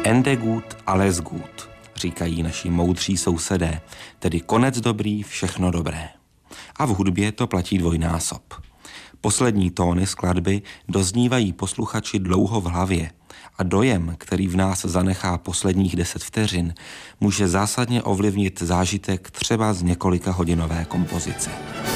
Ende gut, alles gut, říkají naši moudří sousedé, tedy konec dobrý, všechno dobré. A v hudbě to platí dvojnásob. Poslední tóny skladby doznívají posluchači dlouho v hlavě a dojem, který v nás zanechá posledních 10 vteřin, může zásadně ovlivnit zážitek třeba z několika hodinové kompozice.